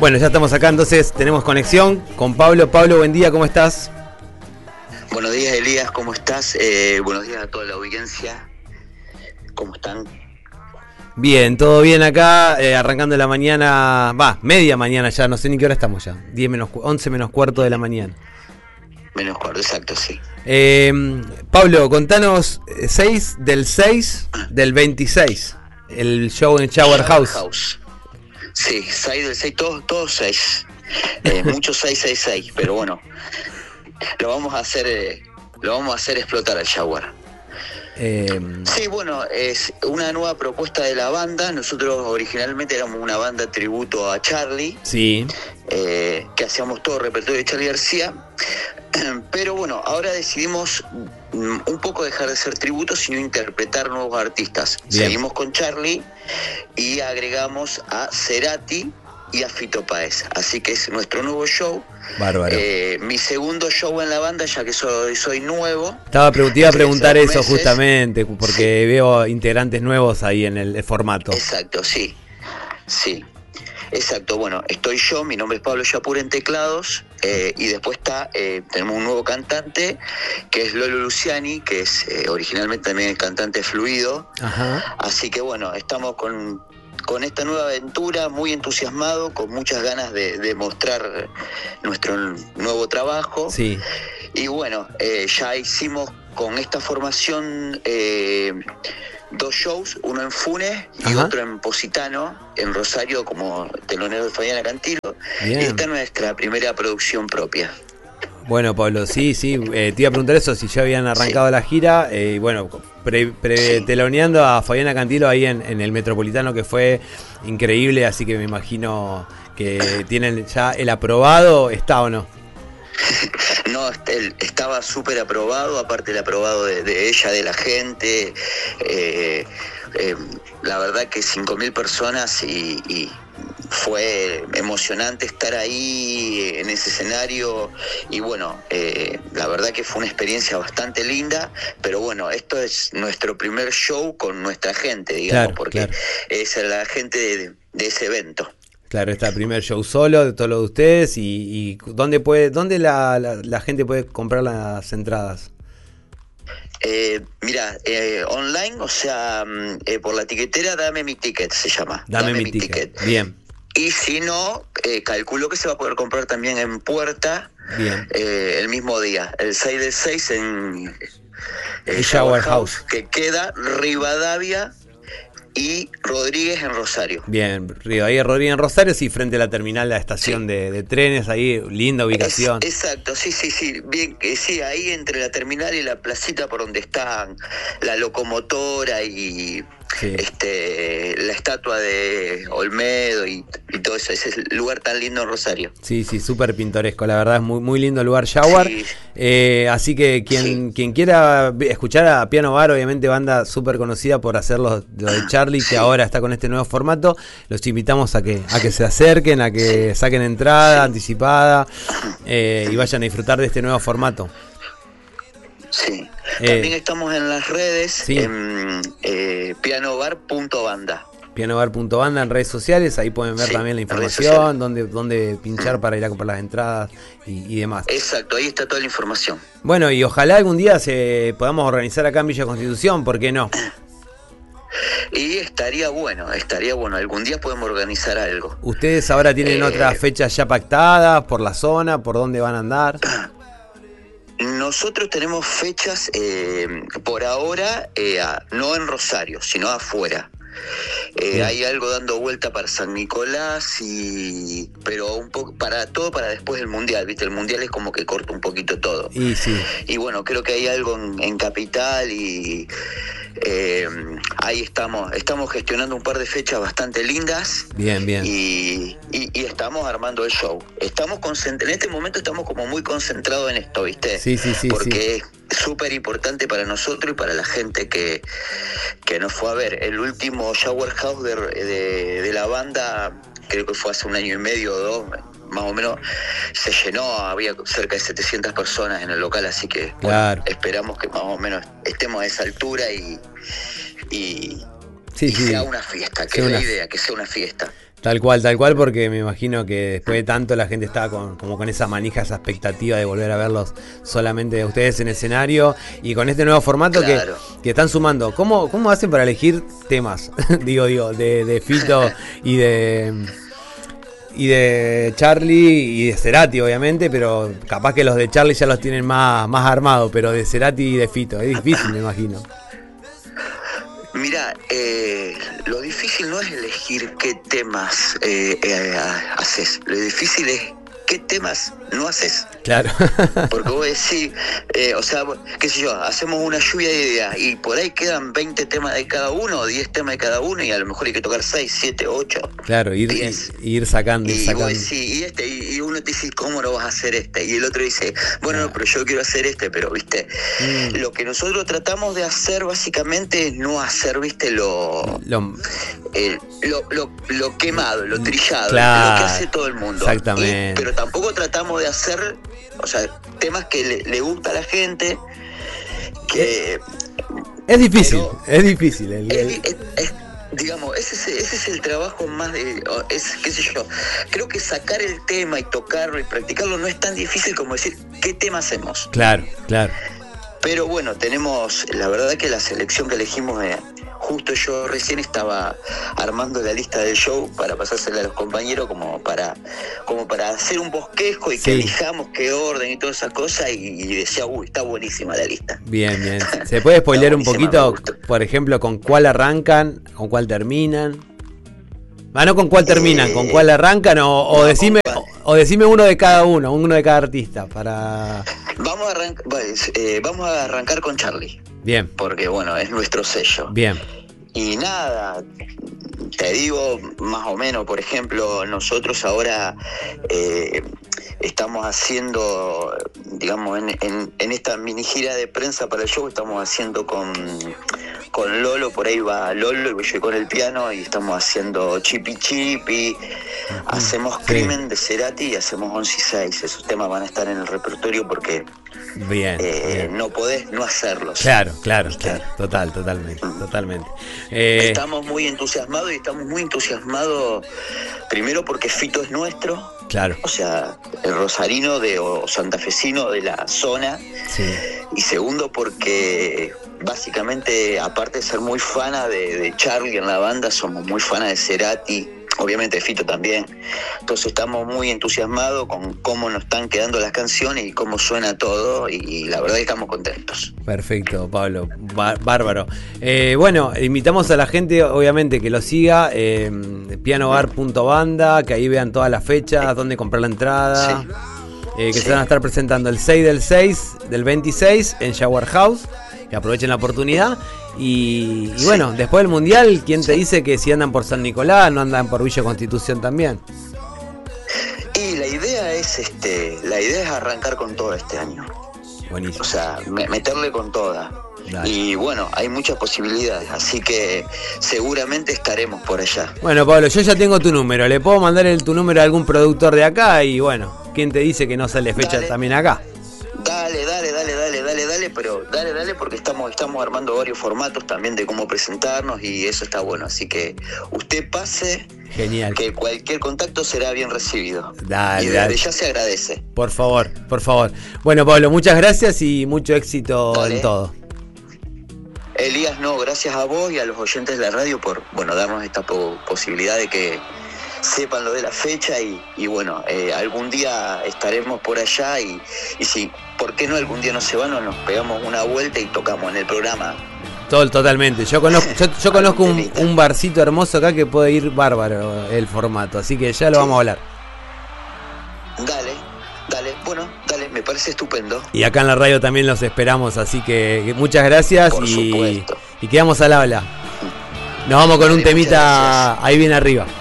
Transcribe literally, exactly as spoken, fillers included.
Bueno, ya estamos acá, entonces tenemos conexión con Pablo. Pablo, buen día, ¿cómo estás? Buenos días, Elías, ¿cómo estás? Eh, buenos días a toda la audiencia. ¿Cómo están? Bien, todo bien acá, eh, arrancando la mañana, va, media mañana ya, no sé ni qué hora estamos ya, diez menos, once menos cuarto de la mañana. Menos cuarto, exacto, sí. Eh, Pablo, contanos seis del seis del veintiséis, el show en Shower House. House. Sí, seis del seis, todos, todos seis. Eh, muchos seis, seis, seis, pero bueno, lo vamos a hacer, eh, lo vamos a hacer explotar el Shower. Eh... Sí, bueno, es una nueva propuesta de la banda. Nosotros originalmente éramos una banda tributo a Charlie. Sí. Eh, que hacíamos todo el repertorio de Charly García. Pero bueno, ahora decidimos un poco dejar de ser tributo, sino interpretar nuevos artistas. Bien. Seguimos con Charlie y agregamos a Cerati y a Fito Páez. Así que es nuestro nuevo show. Bárbaro. Eh, mi segundo show en la banda, ya que soy, soy nuevo. Estaba, te iba a preguntar eso meses. justamente, porque sí. Veo integrantes nuevos ahí en el formato. Exacto, sí. Sí. Exacto, bueno, estoy yo, mi nombre es Pablo Yapur en teclados, eh, y después está, eh, tenemos un nuevo cantante, que es Lolo Luciani, que es eh, originalmente también el cantante Fluido. Ajá. Así que bueno, estamos con, con esta nueva aventura, muy entusiasmado, con muchas ganas de, de mostrar nuestro nuevo trabajo. Sí. Y bueno, eh, ya hicimos con esta formación eh, dos shows, uno en Funes y Ajá. otro en Positano, en Rosario, como telonero de Fabiana Cantilo. Bien. Y esta es nuestra primera producción propia. Bueno, Pablo, sí, sí, eh, te iba a preguntar eso, si ya habían arrancado sí. la gira, eh, bueno, pre, pre, sí. teloneando a Fabiana Cantilo ahí en, en el Metropolitano, que fue increíble, así que me imagino que tienen ya el aprobado, ¿está o no? No, él estaba súper aprobado, aparte el aprobado de, de ella, de la gente, eh, eh, la verdad que cinco mil personas y, y fue emocionante estar ahí en ese escenario y bueno, eh, la verdad que fue una experiencia bastante linda, pero bueno, esto es nuestro primer show con nuestra gente, digamos, claro, porque claro. es la gente de, de ese evento. Claro, está el primer show solo de todo lo de ustedes y, y ¿dónde puede, dónde la, la, la gente puede comprar las entradas? Eh, mira, eh, online, o sea, eh, por la tiquetera Dame Mi Ticket se llama. Dame, Dame mi, mi ticket. ticket. Bien. Y si no, eh, calculo que se va a poder comprar también en Puerta. Bien. Eh, el mismo día, el seis del seis en eh, Shower House, House, que queda Rivadavia y Rodríguez en Rosario. Bien, Rivadavia Rodríguez en Rosario, sí, frente a la terminal, la estación sí. de, de trenes, ahí, linda ubicación. Es, exacto, sí, sí, sí, bien, sí, ahí entre la terminal y la placita por donde están la locomotora y sí. este la estatua de Olmedo y, y todo eso, ese lugar tan lindo en Rosario. Sí, sí, súper pintoresco, la verdad es muy, muy lindo el lugar Shower. Sí. Eh, así que quien, sí. quien quiera escuchar a Piano Bar, obviamente banda súper conocida por hacer lo, lo de Charlie, sí. que ahora está con este nuevo formato, los invitamos a que, a que se acerquen, a que sí. saquen entrada sí. anticipada eh, y vayan a disfrutar de este nuevo formato. Sí, eh, también estamos en las redes, sí. en eh, pianobar punto banda. pianobar punto banda en redes sociales, ahí pueden ver sí, también la información, dónde, dónde pinchar para ir a comprar las entradas y, y demás. Exacto, ahí está toda la información. Bueno, y ojalá algún día se podamos organizar acá en Villa Constitución, ¿por qué no? Y estaría bueno, estaría bueno, algún día podemos organizar algo. ¿Ustedes ahora tienen eh, otras fechas ya pactadas por la zona, por dónde van a andar? Nosotros tenemos fechas eh, por ahora, eh, no en Rosario, sino afuera. Eh, hay algo dando vuelta para San Nicolás, y pero un poco para todo para después del Mundial, ¿viste? El Mundial es como que corta un poquito todo. Y, sí. y bueno, creo que hay algo en, en Capital y eh, ahí estamos estamos gestionando un par de fechas bastante lindas. Bien, bien. Y, y, y estamos armando el show. Estamos concent- en este momento estamos como muy concentrados en esto, ¿viste? Sí, sí, sí. Porque sí. es súper importante para nosotros y para la gente que, que nos fue a ver. El último Shower House de, de, de la banda, creo que fue hace un año y medio o dos, más o menos, se llenó, había cerca de setecientas personas en el local, así que claro. bueno, esperamos que más o menos estemos a esa altura y, y, sí, y sí. sea una fiesta, que sea es una... la idea, que sea una fiesta. Tal cual, tal cual, porque me imagino que después de tanto la gente estaba con, como con esa manija, esa expectativa de volver a verlos solamente a ustedes en escenario y con este nuevo formato claro. que, que están sumando. ¿Cómo, cómo hacen para elegir temas? digo, digo, de, de Fito y de y de Charly y de Cerati, obviamente, pero capaz que los de Charly ya los tienen más, más armados, pero de Cerati y de Fito, es difícil, me imagino. Mira, eh, lo difícil no es elegir qué temas eh, eh, haces, lo difícil es qué temas no haces. Claro. Porque vos decís, eh, o sea, qué sé yo, hacemos una lluvia de ideas y por ahí quedan veinte temas de cada uno, o diez temas de cada uno, y a lo mejor hay que tocar seis, siete, ocho. Claro, ir, y, ir sacando, ir y sacando. Vos decís, y este, y, y uno te dice, ¿cómo no vas a hacer este? Y el otro dice, bueno, ah. no, pero yo quiero hacer este, pero, viste, mm. lo que nosotros tratamos de hacer básicamente es no hacer, viste, lo lo, eh, lo, lo, lo quemado, lo trillado, claro, lo que hace todo el mundo. Exactamente. Y, pero tampoco tratamos de hacer, o sea, temas que le, le gusta a la gente, que... Es difícil, es difícil. El, el... Es, es, es, digamos, ese es, ese es el trabajo más de... Es, qué sé yo, creo que sacar el tema y tocarlo y practicarlo no es tan difícil como decir, ¿qué tema hacemos? Claro, claro. Pero bueno, tenemos, la verdad que la selección que elegimos, eh, justo yo recién estaba armando la lista del show para pasársela a los compañeros como para como para hacer un bosquejo y que sí. elijamos qué orden y todas esas cosas, y, y decía, uy, está buenísima la lista. Bien, bien. ¿Se puede spoilear un poquito, por ejemplo, con cuál arrancan, con cuál terminan? Ah, no con cuál terminan, eh, con cuál arrancan, o, o no, decime o, o decime uno de cada uno, uno de cada artista para... Vamos a, arranc- pues, eh, vamos a arrancar con Charly. Bien. Porque, bueno, es nuestro sello. Bien. Y nada, te digo más o menos, por ejemplo, nosotros ahora eh, estamos haciendo, digamos, en, en, en esta mini gira de prensa para el show, estamos haciendo con, con Lolo, por ahí va Lolo y yo con el piano, y estamos haciendo Chipi Chipi, uh-huh. hacemos sí. Crimen de Cerati y hacemos once y seis. Esos temas van a estar en el repertorio porque... Bien, eh, bien. No podés no hacerlos. Claro, claro, claro, total, totalmente, totalmente. Eh... Estamos muy entusiasmados y estamos muy entusiasmados primero porque Fito es nuestro, claro. O sea, el rosarino de, o santafesino de la zona, sí. Y segundo porque básicamente, aparte de ser muy fana de, de Charly en la banda, somos muy fana de Cerati. Obviamente Fito también. Entonces estamos muy entusiasmados con cómo nos están quedando las canciones y cómo suena todo, y la verdad es que estamos contentos. Perfecto, Pablo, bárbaro. Eh, bueno, invitamos a la gente, obviamente, que lo siga, eh, pianobar punto banda, que ahí vean todas las fechas, dónde comprar la entrada, sí. eh, que sí. se van a estar presentando el seis del seis del veintiséis en Shower House, que aprovechen la oportunidad. Y, y sí. bueno, después del Mundial, ¿quién te sí. dice que si andan por San Nicolás, no andan por Villa Constitución también? Y la idea es este, la idea es arrancar con todo este año. Buenísimo. O sea, me, meterle con toda. Dale. Y bueno, hay muchas posibilidades, así que seguramente estaremos por allá. Bueno, Pablo, yo ya tengo tu número, le puedo mandar el, tu número a algún productor de acá, y bueno, ¿quién te dice que no sale fecha Dale. también acá? Dale, dale, dale, dale, dale, dale, pero dale, dale, porque estamos, estamos armando varios formatos también de cómo presentarnos, y eso está bueno. Así que usted pase, genial, que cualquier contacto será bien recibido. Dale, y desde dale. ya se agradece. Por favor, por favor. Bueno, Pablo, muchas gracias y mucho éxito dale. en todo. Elías, no, gracias a vos y a los oyentes de la radio por, bueno, darnos esta po- posibilidad de que sepan lo de la fecha, y, y bueno, eh, algún día estaremos por allá, y, y si, ¿por qué no algún día no se van o nos pegamos una vuelta y tocamos en el programa? Todo, totalmente. Yo conozco, yo, yo conozco un, un barcito hermoso acá que puede ir bárbaro el formato, así que ya lo sí. vamos a hablar. Dale, dale, bueno, dale, me parece estupendo. Y acá en la radio también los esperamos, así que muchas gracias. Por y, supuesto. y quedamos al habla. Nos vamos con dale, un temita ahí bien arriba.